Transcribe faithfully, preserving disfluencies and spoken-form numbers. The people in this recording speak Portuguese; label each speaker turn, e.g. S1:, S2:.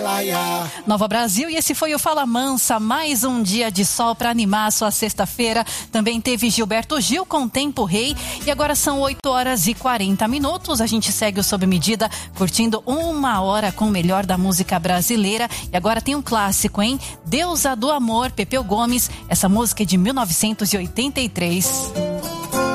S1: Nova Brasil, e esse foi o Fala Mansa, mais um dia de sol para animar a sua sexta-feira. Também teve Gilberto Gil com Tempo Rei, e agora são oito horas e quarenta minutos. A gente segue o Sob Medida, curtindo uma hora com o melhor da música brasileira. E agora tem um clássico, hein? Deusa do Amor, Pepeu Gomes. Essa música é de mil novecentos e oitenta e três.